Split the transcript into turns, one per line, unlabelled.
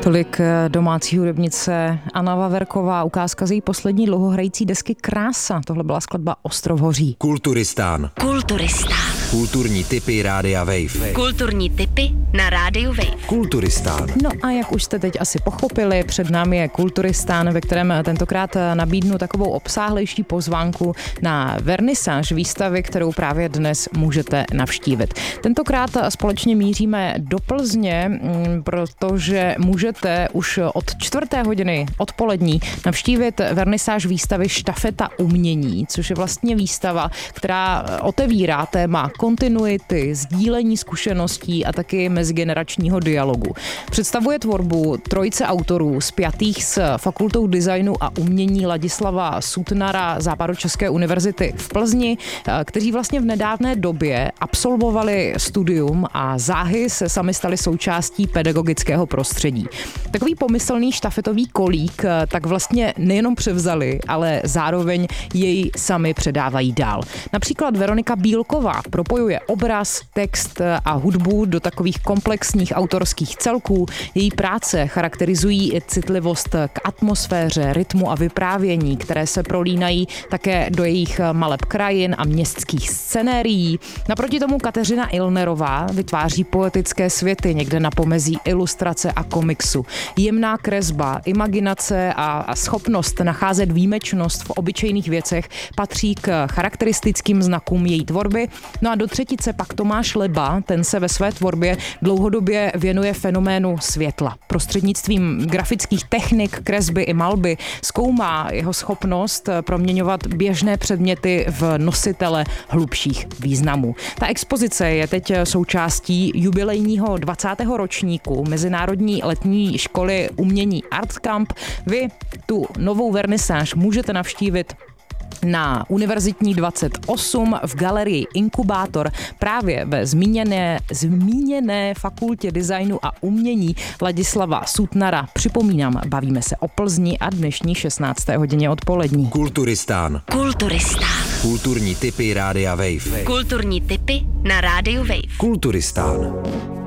Tolik domácí hudebnice Anna Vaverková, ukázka z její poslední dlouhohrající desky Krása. Tohle byla skladba Ostrov hoří.
Kulturistán. Kulturní tipy Rádia Wave.
Kulturní tipy na Rádiu Wave.
Kulturistán.
No a jak už jste teď asi pochopili, před námi je Kulturistán, ve kterém tentokrát nabídnu takovou obsáhlejší pozvánku na vernisáž výstavy, kterou právě dnes můžete navštívit. Tentokrát společně míříme do Plzně, protože můžete už od 4:00 odpolední navštívit vernisáž výstavy Štafeta umění, což je vlastně výstava, která otevírá téma kontinuity, sdílení zkušeností a taky mezigeneračního dialogu. Představuje tvorbu trojice autorů spjatých s Fakultou designu a umění Ladislava Sutnara Západočeské univerzity v Plzni, kteří vlastně v nedávné době absolvovali studium a záhy se sami stali součástí pedagogického prostředí. Takový pomyslný štafetový kolík tak vlastně nejenom převzali, ale zároveň jej sami předávají dál. Například Veronika Bílková propojuje obraz, text a hudbu do takových komplexních autorských celků. Její práce charakterizují citlivost k atmosféře, rytmu a vyprávění, které se prolínají také do jejich maleb krajin a městských scenérií. Naproti tomu Kateřina Ilnerová vytváří poetické světy někde na pomezí ilustrace a komiksu. Jemná kresba, imaginace a schopnost nacházet výjimečnost v obyčejných věcech patří k charakteristickým znakům její tvorby. No a do třetice pak Tomáš Leba, ten se ve své tvorbě dlouhodobě věnuje fenoménu světla. Prostřednictvím grafických technik, kresby i malby zkoumá jeho schopnost proměňovat běžné předměty v nositele hlubších významů. Ta expozice je teď součástí jubilejního 20. ročníku Mezinárodní letní školy umění Art Camp. Vy tu novou vernisáž můžete navštívit na Univerzitní 28 v galerii Inkubátor právě ve zmíněné Fakultě designu a umění Ladislava Sutnara. Připomínám, bavíme se o Plzni a dnešní 16:00 odpolední.
Kulturistán. Kulturní tipy Rádia Wave.
Kulturní tipy na Rádiu Wave.
Kulturistán.